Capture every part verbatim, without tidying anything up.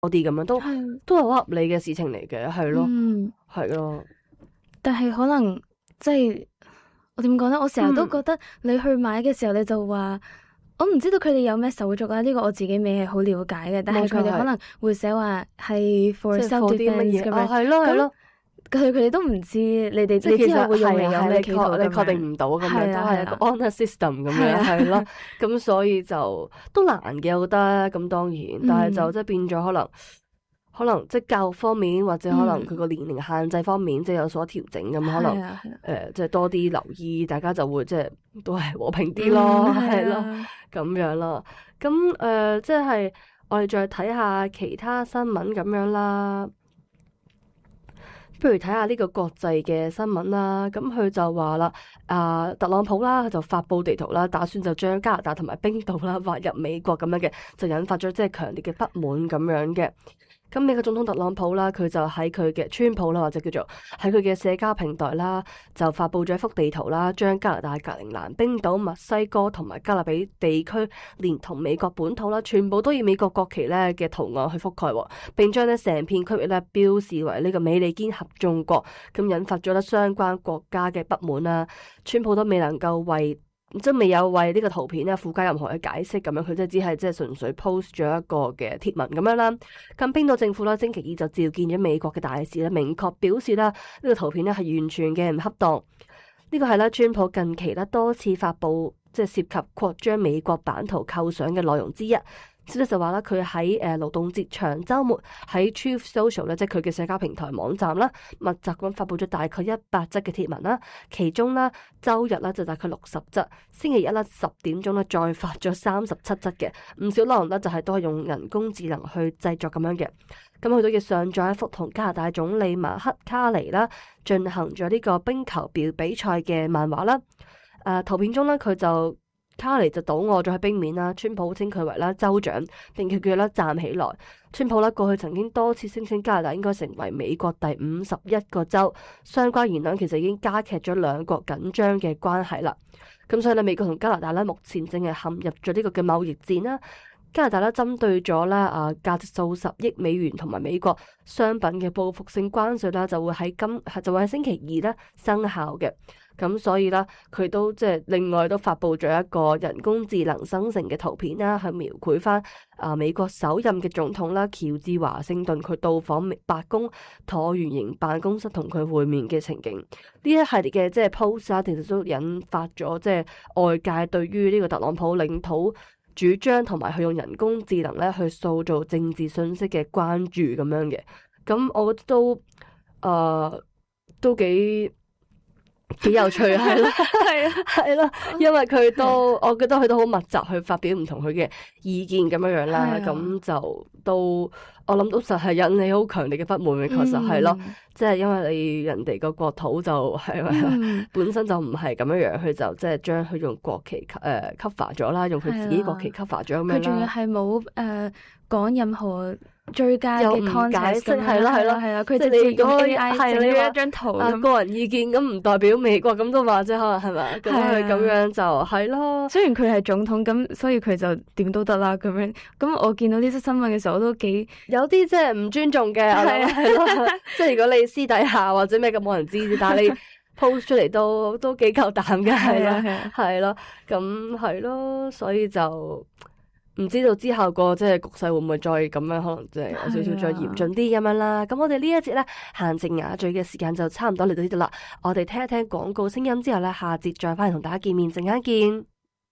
啲咁樣，都都係好合理嘅事情嚟嘅，係咯，係咯、嗯。 但係可能即係我點講咧？我成日都覺得你去買嘅時候，你就話。我唔知道佢哋有咩手續啦，呢、這個我自己未係好了解嘅，但係佢哋可能會寫話係 for self defense 咁樣， 係咯係咯， 佢佢哋都唔知你哋你之後會用嚟有咩企圖， 你確定唔到咁樣，都係一個 honor system 咁樣，係咯，咁所以就都難嘅，我覺得咁當然，但係就即係變咗可能。可能即係教育方面，或者可能佢個年齡限制方面，嗯、即係有所調整咁，可能誒、啊呃，即係多啲留意，大家就會即係都係和平啲咯，係咯、嗯，咁樣咯。咁誒、呃，即係我哋再睇下其他新聞咁樣啦。不如睇下呢個國際嘅新聞啦。咁佢就話啦，啊、呃，特朗普啦，佢就發佈地圖啦，打算就將加拿大同埋冰島啦劃入美國咁樣嘅，就引發咗即係強烈嘅不滿咁樣嘅。咁美國總統特朗普啦，佢就喺佢嘅川普啦，或者叫做喺佢嘅社交平台啦，就發佈咗一幅地圖啦，將加拿大、格陵蘭、冰島、墨西哥同埋加勒比地區連同美國本土啦，全部都以美國國旗咧嘅圖案去覆蓋，並將咧成片區域咧標示為呢個美利堅合眾國，咁引發咗咧相關國家嘅不滿啦。川普都未能夠為即係未有為呢個圖片咧附加任何嘅解釋，咁樣佢即係只係即係純粹 post 咗一個嘅貼文咁樣啦。咁冰島政府啦星期二就召見咗美國嘅大使咧，明確表示啦呢個圖片咧係完全嘅唔恰當。呢個係咧川普近期咧多次發布即係涉及擴張美國版圖構想嘅內容之一。之後就話啦，佢喺誒勞動節長週末喺 Truth Social 咧，即係佢嘅社交平台網站啦，密集咁發佈咗大概一百則嘅貼文啦。其中啦，週日啦就大概六十則，星期一啦十點鐘咧再發咗三十七則嘅，唔少內容咧就係都係用人工智能去製作咁樣嘅。咁佢都要上載一幅同加拿大總理馬克卡尼啦進行咗呢個冰球表比賽嘅漫畫啦。誒、呃、圖片中咧佢就。卡尼就倒臥咗喺冰面啦，川普稱佢為啦州長，並叫佢啦站起來。川普啦過去曾經多次聲稱加拿大應該成為美國第五十一個州，相關言論其實已經加劇咗兩國緊張嘅關係啦。咁所以咧，美國同加拿大咧目前正係陷入咗呢個嘅貿易戰啦。加拿大咧針對咗咧啊價值數十億美元同埋美國商品嘅報復性關稅啦，就會喺今就會喺星期二咧生效嘅。咁所以啦，佢都即係另外都發佈咗一個人工智能生成嘅圖片啦，去描繪翻啊美國首任嘅總統啦喬治華盛頓佢到訪白宮橢圓形辦公室同佢會面嘅情景。呢一系列嘅即係 post 啊，其實都引發咗即係外界對於呢個特朗普領土主張同埋佢用人工智能咧去塑造政治信息嘅關注咁樣嘅。咁我覺得都誒、呃、都幾。幾有趣係咯，係啊，係咯，因為佢都，我覺得佢都好密集去發表唔同佢嘅意見咁樣樣啦，咁就都我諗到實係引起好強烈嘅不滿嘅，確實係咯，即係因為你人哋個國土就係咪、嗯、本身就唔係咁樣樣，佢就即係將佢用國旗誒 cover 咗啦，用佢自己國旗 cover 咗咁樣啦。佢仲要係冇誒講任何最佳嘅 context 係咯係咯係啊，佢直接用 A I 整咗一張圖啊，個人意見咁唔代表美國咁都話啫，可能係咪？咁佢咁樣就係咯。雖然佢係總統咁，所以佢就點都得啦咁樣。咁我見到呢則新聞嘅時候，我都幾有啲即係唔尊重嘅，係係咯。即係如果你私底下或者咩咁冇人知，但係你 post 出嚟都都幾夠膽嘅，係咯係咯。咁係咯，所以就。唔知道之後個即係局勢會唔會再咁樣，可能即係有少少再嚴峻啲咁樣啦。咁我哋呢一節咧閒情雅聚嘅時間就差唔多嚟到呢度啦。我哋聽一聽廣告聲音之後咧，下節再翻嚟同大家見面，陣間見。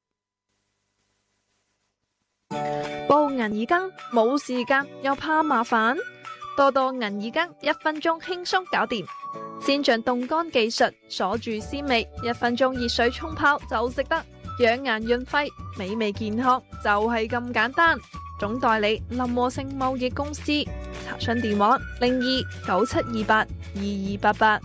報銀耳羹冇時間又怕麻煩，多多銀耳羹一分鐘輕鬆搞掂。先進凍乾技術鎖住鮮味，一分鐘熱水沖泡就食得。養顏潤肺，美味健康就係咁簡單。總代理林和盛貿易公司，查詢電話零二九七二八二二八八。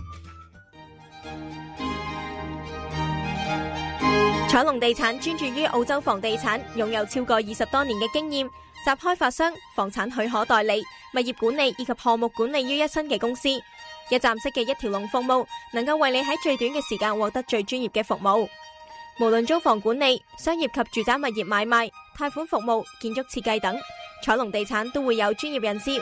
彩龍地產專注於澳洲房地產，擁有超過二十多年嘅經驗，集開發商、房產許可代理、物業管理以及項目管理於一身嘅公司，一站式嘅一條龍服務，能夠為你喺最短嘅時間獲得最專業嘅服務。無論租房管理、商業及住宅物業買賣、貸款服務、建築設計等，彩龍地產都會有專業人士